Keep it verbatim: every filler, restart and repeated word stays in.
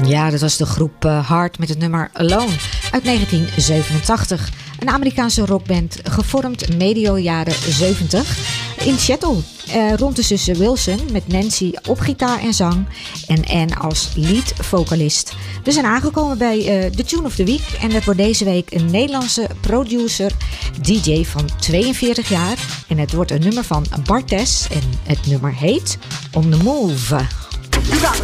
Ja, dat was de groep uh, Heart met het nummer Alone uit negentien zevenentachtig. Een Amerikaanse rockband gevormd medio jaren zeventig in Seattle. Uh, rond de zussen Wilson met Nancy op gitaar en zang en Anne als lead-vocalist. We zijn aangekomen bij uh, The Tune of the Week en dat wordt deze week een Nederlandse producer, D J van tweeënveertig jaar. En het wordt een nummer van Bartes en het nummer heet On The Move.